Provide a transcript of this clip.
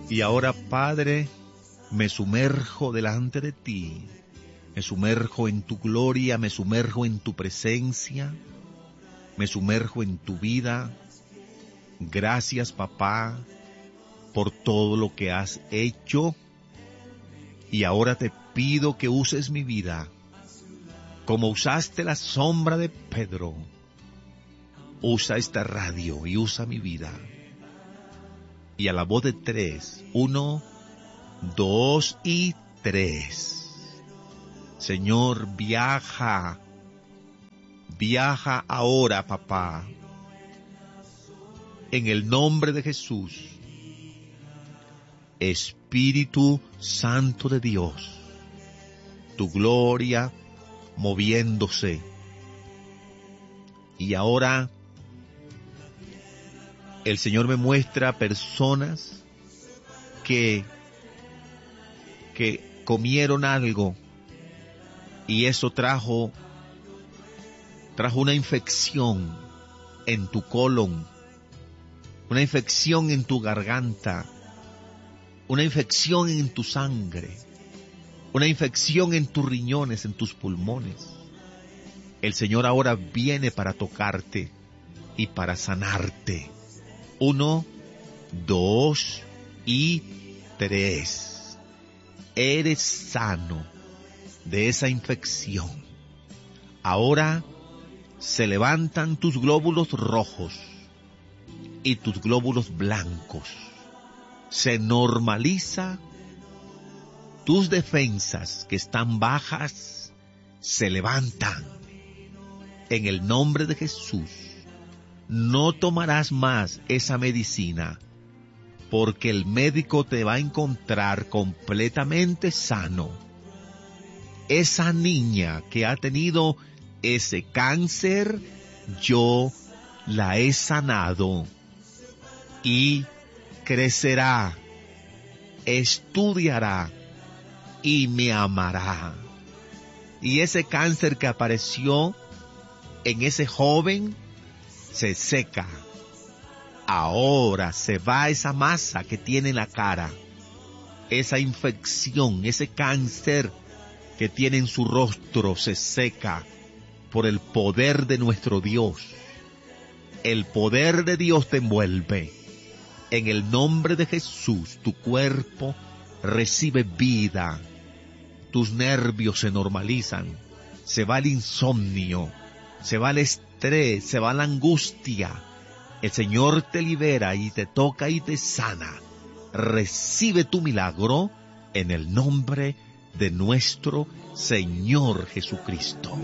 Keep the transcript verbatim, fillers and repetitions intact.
Y ahora, Padre, me sumerjo delante de ti, me sumerjo en tu gloria, me sumerjo en tu presencia, me sumerjo en tu vida. Gracias, papá, por todo lo que has hecho. Y ahora te pido que uses mi vida, como usaste la sombra de Pedro. Usa esta radio y usa mi vida. Y a la voz de tres, uno, dos y tres. Señor, viaja, viaja ahora, papá, en el nombre de Jesús. Espíritu Santo de Dios, tu gloria moviéndose. Y ahora el Señor me muestra personas que, que comieron algo y eso trajo, trajo una infección en tu colon, una infección en tu garganta, una infección en tu sangre, una infección en tus riñones, en tus pulmones. El Señor ahora viene para tocarte y para sanarte. Uno, dos y tres. Eres sano de esa infección. Ahora se levantan tus glóbulos rojos y tus glóbulos blancos. Se normaliza tus defensas que están bajas, se levantan. En el nombre de Jesús, no tomarás más esa medicina, porque el médico te va a encontrar completamente sano. Esa niña que ha tenido ese cáncer, yo la he sanado y crecerá, estudiará y me amará. Y ese cáncer que apareció en ese joven se seca. Ahora se va esa masa que tiene en la cara, esa infección, ese cáncer que tiene en su rostro se seca por el poder de nuestro Dios. El poder de Dios te envuelve. En el nombre de Jesús, tu cuerpo recibe vida. Tus nervios se normalizan. Se va el insomnio. Se va el estrés. Se va la angustia. El Señor te libera y te toca y te sana. Recibe tu milagro en el nombre de nuestro Señor Jesucristo.